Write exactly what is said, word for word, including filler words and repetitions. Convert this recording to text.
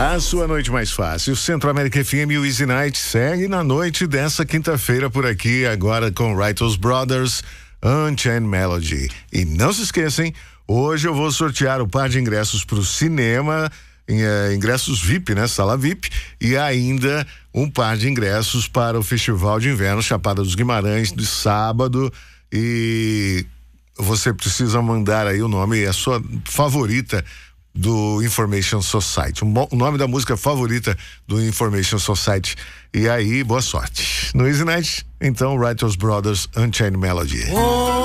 A sua noite mais fácil. Centro América F M e o Easy Night segue na noite dessa quinta-feira por aqui, agora com Righteous Brothers, Unchained Melody. E não se esqueçam, hoje eu vou sortear o par de ingressos para o cinema, em, eh, ingressos V I P, né? Sala V I P, e ainda um par de ingressos para o Festival de Inverno Chapada dos Guimarães, de sábado. E você precisa mandar aí o nome e a sua favorita do Information Society, o nome da música favorita do Information Society. E aí, boa sorte. No Easy Night, então, Righteous Brothers, Unchained Melody. Oh.